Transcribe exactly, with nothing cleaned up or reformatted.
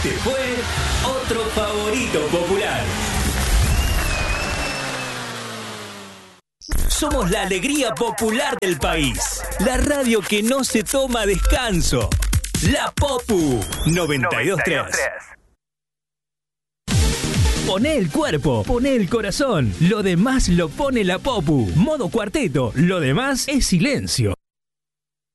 Este fue otro favorito popular. Somos la alegría popular del país. La radio que no se toma descanso. La Popu noventa y dos punto tres. Poné el cuerpo, poné el corazón. Lo demás lo pone la Popu. Modo cuarteto. Lo demás es silencio.